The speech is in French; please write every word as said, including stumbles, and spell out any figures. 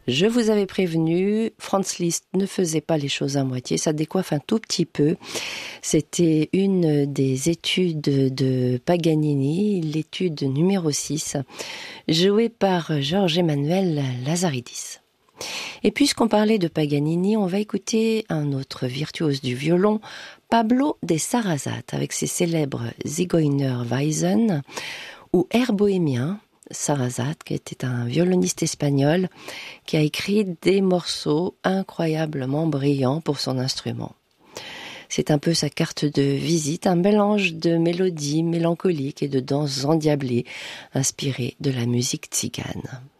Je vous avais prévenu, Franz Liszt ne faisait pas les choses à moitié, ça décoiffe un tout petit peu. C'était une des études de Paganini, l'étude numéro six, jouée par Georges Emmanuel Lazaridis. Et puisqu'on parlait de Paganini, on va écouter un autre virtuose du violon, Pablo de Sarasate, avec ses célèbres Zigeunerweisen ou Air bohémien. Sarasate, qui était un violoniste espagnol, qui a écrit des morceaux incroyablement brillants pour son instrument. C'est un peu sa carte de visite, un mélange de mélodies mélancoliques et de danses endiablées, inspirées de la musique tzigane.